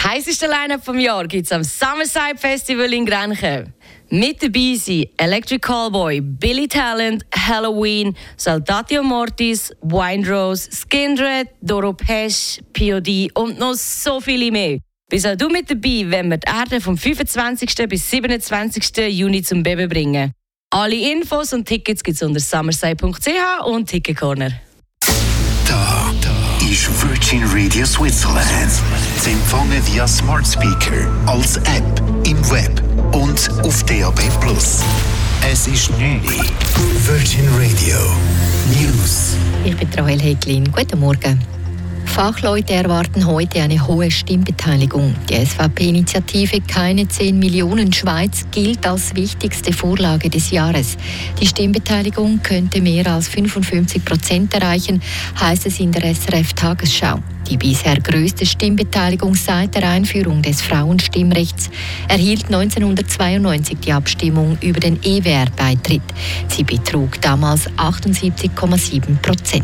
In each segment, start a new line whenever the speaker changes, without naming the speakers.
heisseste Line-Up vom Jahr gibt es am Summerside Festival in Grenchen. Mit dabei sind Electric Callboy, Billy Talent, Halloween, Saltatio Mortis, Windrose, Skindred, Doro Pesch, POD und noch so viele mehr. Bist auch du mit dabei, wenn wir die Erde vom 25. bis 27. Juni zum Beben bringen. Alle Infos und Tickets gibt es unter summerside.ch und Ticketcorner.
Da ist Virgin Radio Switzerland. Sie empfangen via Smart Speaker, als App, im Web und auf DAB+. Es ist 9 Uhr. Virgin Radio News.
Ich bin Rahel Heglin. Guten Morgen. Fachleute erwarten heute eine hohe Stimmbeteiligung. Die SVP-Initiative «Keine 10 Millionen Schweiz» gilt als wichtigste Vorlage des Jahres. Die Stimmbeteiligung könnte mehr als 55% erreichen, heißt es in der SRF-Tagesschau. Die bisher größte Stimmbeteiligung seit der Einführung des Frauenstimmrechts erhielt 1992 die Abstimmung über den EWR-Beitritt. Sie betrug damals 78,7%.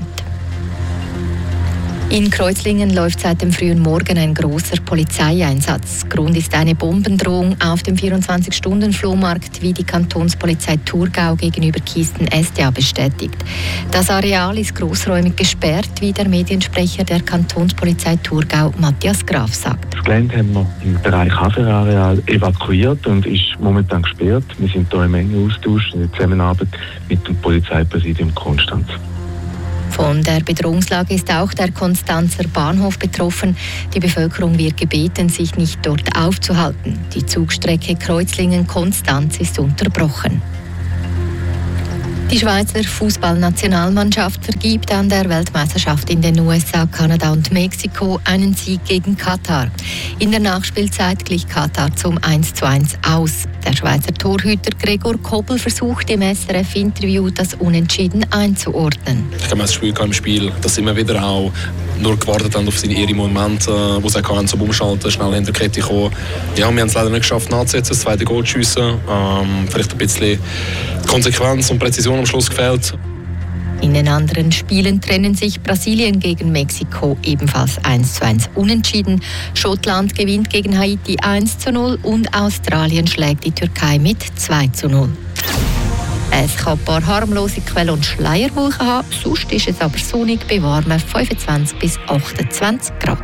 In Kreuzlingen läuft seit dem frühen Morgen ein großer Polizeieinsatz. Grund ist eine Bombendrohung auf dem 24-Stunden-Flohmarkt, wie die Kantonspolizei Thurgau gegenüber Kisten SDA bestätigt. Das Areal ist großräumig gesperrt, wie der Mediensprecher der Kantonspolizei Thurgau, Matthias Graf, sagt.
Das Gelände haben wir im Bereich Haferareal evakuiert und ist momentan gesperrt. Wir sind hier im engen Austausch in Zusammenarbeit mit dem Polizeipräsidium Konstanz.
Von der Bedrohungslage ist auch der Konstanzer Bahnhof betroffen. Die Bevölkerung wird gebeten, sich nicht dort aufzuhalten. Die Zugstrecke Kreuzlingen-Konstanz ist unterbrochen. Die Schweizer Fußballnationalmannschaft vergibt an der Weltmeisterschaft in den USA, Kanada und Mexiko einen Sieg gegen Katar. In der Nachspielzeit glich Katar zum 1:1 aus. Der Schweizer Torhüter Gregor Kobel versucht im SRF-Interview, das Unentschieden einzuordnen.
Ich habe das Gefühl im Spiel, dass immer wieder auch nur gewartet haben auf ihre Momente, wo sie können zum Umschalten, schnell in der Kette kommen. Ja, wir haben es leider nicht geschafft, nachzusetzen, das zweite Goal zu schiessen. Vielleicht ein bisschen Konsequenz und Präzision am Schluss gefehlt.
In den anderen Spielen trennen sich Brasilien gegen Mexiko ebenfalls 1:1 unentschieden. Schottland gewinnt gegen Haiti 1:0 und Australien schlägt die Türkei mit 2:0. Es kann ein paar harmlose Quellen und Schleierwolken haben, sonst ist es aber sonnig bei warmen 25 bis 28 Grad.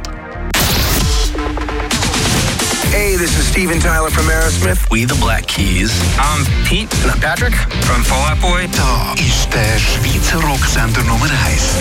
Hey, this is Steven Tyler from Aerosmith.
We the Black Keys.
I'm Pete. And I'm Patrick from Fall Out Boy.
Da ist der Schweizer Rocksender Nummer 1.